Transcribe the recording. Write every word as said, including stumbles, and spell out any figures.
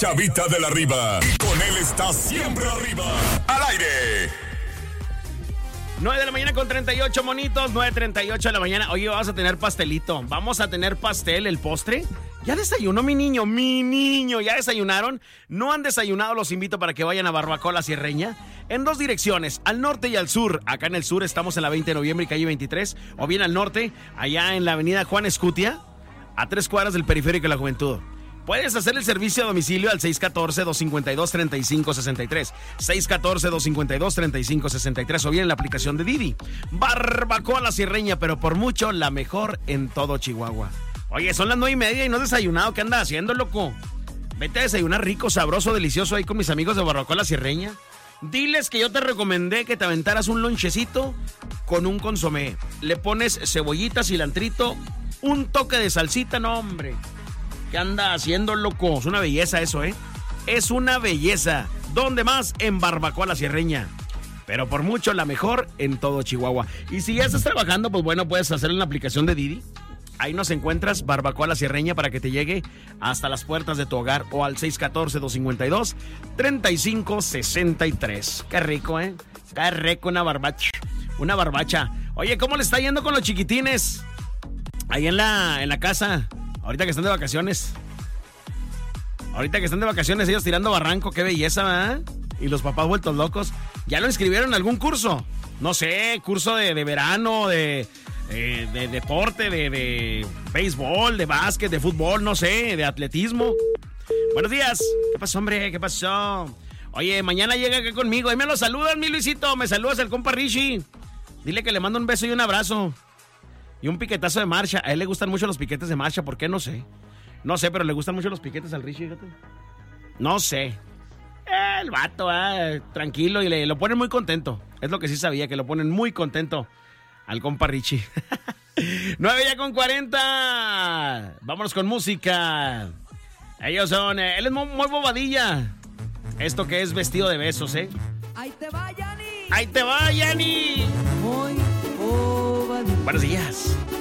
Chavita de la Riva. Y con él está siempre arriba. Al aire. nueve de la mañana con treinta y ocho, monitos. nueve treinta y ocho de la mañana. Oye, vamos a tener pastelito. Vamos a tener pastel, el postre. ¿Ya desayunó mi niño? Mi niño, ¿ya desayunaron? ¿No han desayunado? Los invito para que vayan a Barbacoa La Sierreña. En dos direcciones, al norte y al sur. Acá en el sur estamos en la veinte de noviembre y calle veintitrés. O bien al norte, allá en la avenida Juan Escutia, a tres cuadras del Periférico de la Juventud. Puedes hacer el servicio a domicilio al seis uno cuatro, dos cinco dos, tres cinco seis tres. seis uno cuatro, dos cinco dos, tres cinco seis tres. O bien en la aplicación de Didi. Barbacoa La Sierreña, pero por mucho la mejor en todo Chihuahua. Oye, son las nueve y media y no has desayunado. ¿Qué andas haciendo, loco? Vete a desayunar rico, sabroso, delicioso ahí con mis amigos de Barbacoa La Sierreña. Diles que yo te recomendé que te aventaras un lonchecito con un consomé. Le pones cebollita, cilantrito, un toque de salsita, no, hombre. ¿Qué anda haciendo, loco? Es una belleza eso, ¿eh? Es una belleza. ¿Dónde más? En Barbacoa La Sierreña. Pero por mucho la mejor en todo Chihuahua. Y si ya estás trabajando, pues bueno, puedes hacerlo en la aplicación de Didi. Ahí nos encuentras, Barbacoa La Sierreña, para que te llegue hasta las puertas de tu hogar o al seis uno cuatro, dos cinco dos, tres cinco seis tres. Qué rico, ¿eh? Qué rico una barbacha. Una barbacha. Oye, ¿cómo le está yendo con los chiquitines? Ahí en la, en la casa. Ahorita que están de vacaciones. Ahorita que están de vacaciones, ellos tirando barranco. Qué belleza, ¿verdad? Y los papás vueltos locos. ¿Ya lo inscribieron en algún curso? No sé, curso de, de verano, de... De, de deporte, de, de béisbol, de básquet, de fútbol, no sé, de atletismo. Buenos días. ¿Qué pasó, hombre? ¿Qué pasó? Oye, mañana llega acá conmigo. Ahí me lo saludas, mi Luisito. Me saludas el compa Richie. Dile que le mando un beso y un abrazo. Y un piquetazo de marcha. A él le gustan mucho los piquetes de marcha. ¿Por qué? No sé. No sé, pero le gustan mucho los piquetes al Richie, fíjate. No sé. Eh, el vato, eh, tranquilo, y le, lo ponen muy contento. Es lo que sí sabía, que lo ponen muy contento al compa Richie. nueve ya con cuarenta. Vámonos con música. Ellos son... Eh, él es muy, muy bobadilla. Esto que es vestido de besos, ¿eh? Ahí te va, Yani. Ahí te va, Yani. Muy bobadilla. Buenos días.